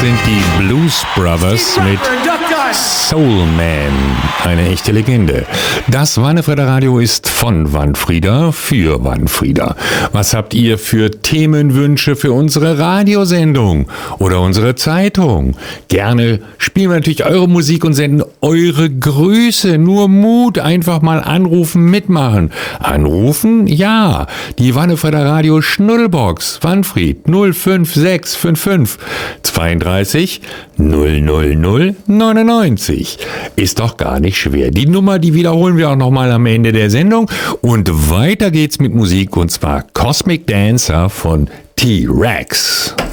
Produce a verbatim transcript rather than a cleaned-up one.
sind die Blues Brothers mit Soul Man, eine echte Legende. Das Wannefrieder Radio ist von Wanfrieder für Wanfrieder. Was habt ihr für Themenwünsche für unsere Radiosendung oder unsere Zeitung? Gerne spielen wir natürlich eure Musik und senden eure Grüße. Nur Mut, einfach mal anrufen, mitmachen. Anrufen? Ja. Die Wannefrieder Radio Schnuddelbox, Wanfried null fünf sechs fünf fünf zweiunddreißig null null null neunundneunzig. Ist doch gar nicht schwer. Die Nummer, die wiederholen wir auch nochmal am Ende der Sendung. Und weiter geht's mit Musik, und zwar Cosmic Dancer von T-Rex.